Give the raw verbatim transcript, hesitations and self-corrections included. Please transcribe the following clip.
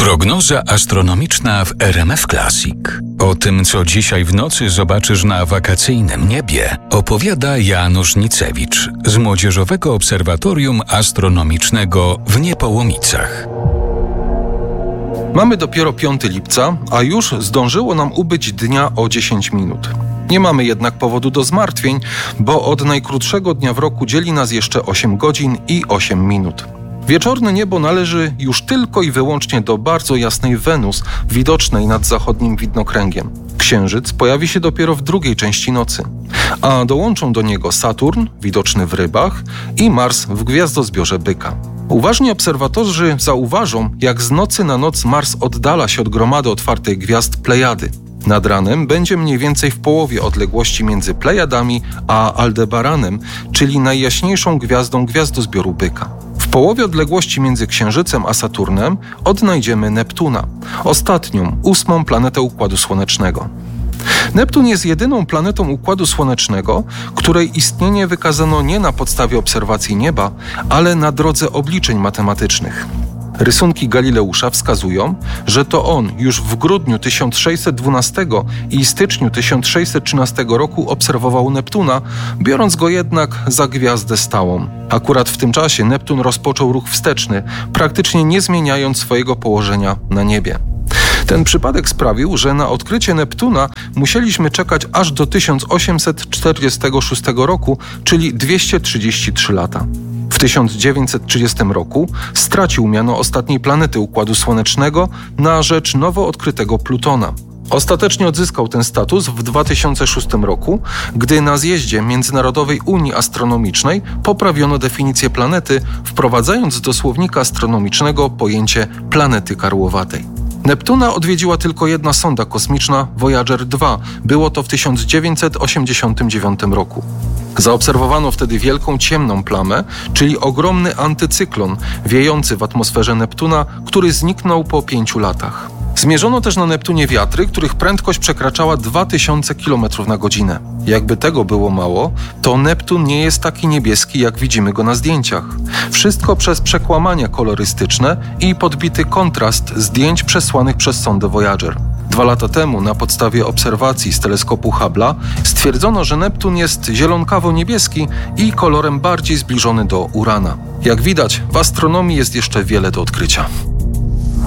Prognoza astronomiczna w R M F Classic. O tym, co dzisiaj w nocy zobaczysz na wakacyjnym niebie, opowiada Janusz Nicewicz z Młodzieżowego Obserwatorium Astronomicznego w Niepołomicach. Mamy dopiero piątego lipca, a już zdążyło nam ubyć dnia o dziesięć minut. Nie mamy jednak powodu do zmartwień, bo od najkrótszego dnia w roku dzieli nas jeszcze osiem godzin i osiem minut. Wieczorne niebo należy już tylko i wyłącznie do bardzo jasnej Wenus, widocznej nad zachodnim widnokręgiem. Księżyc pojawi się dopiero w drugiej części nocy, a dołączą do niego Saturn, widoczny w Rybach, i Mars w gwiazdozbiorze Byka. Uważni obserwatorzy zauważą, jak z nocy na noc Mars oddala się od gromady otwartej gwiazd Plejady. Nad ranem będzie mniej więcej w połowie odległości między Plejadami a Aldebaranem, czyli najjaśniejszą gwiazdą gwiazdozbioru Byka. W połowie odległości między Księżycem a Saturnem odnajdziemy Neptuna, ostatnią, ósmą planetę Układu Słonecznego. Neptun jest jedyną planetą Układu Słonecznego, której istnienie wykazano nie na podstawie obserwacji nieba, ale na drodze obliczeń matematycznych. Rysunki Galileusza wskazują, że to on już w grudniu tysiąc sześćset dwunastego i styczniu tysiąc sześćset trzynastego roku obserwował Neptuna, biorąc go jednak za gwiazdę stałą. Akurat w tym czasie Neptun rozpoczął ruch wsteczny, praktycznie nie zmieniając swojego położenia na niebie. Ten przypadek sprawił, że na odkrycie Neptuna musieliśmy czekać aż do tysiąc osiemset czterdziestego szóstego roku, czyli dwieście trzydzieści trzy lata. W tysiąc dziewięćset trzydziestym roku stracił miano ostatniej planety Układu Słonecznego na rzecz nowo odkrytego Plutona. Ostatecznie odzyskał ten status w dwa tysiące szóstym roku, gdy na zjeździe Międzynarodowej Unii Astronomicznej poprawiono definicję planety, wprowadzając do słownika astronomicznego pojęcie planety karłowatej. Neptuna odwiedziła tylko jedna sonda kosmiczna, Voyager dwa. Było to w tysiąc dziewięćset osiemdziesiątym dziewiątym roku. Zaobserwowano wtedy wielką ciemną plamę, czyli ogromny antycyklon wiejący w atmosferze Neptuna, który zniknął po pięciu latach. Zmierzono też na Neptunie wiatry, których prędkość przekraczała dwa tysiące kilometrów na godzinę. Jakby tego było mało, to Neptun nie jest taki niebieski, jak widzimy go na zdjęciach. Wszystko przez przekłamania kolorystyczne i podbity kontrast zdjęć przesłanych przez sondę Voyager. Dwa lata temu na podstawie obserwacji z teleskopu Hubble'a stwierdzono, że Neptun jest zielonkawo-niebieski i kolorem bardziej zbliżony do Urana. Jak widać, w astronomii jest jeszcze wiele do odkrycia.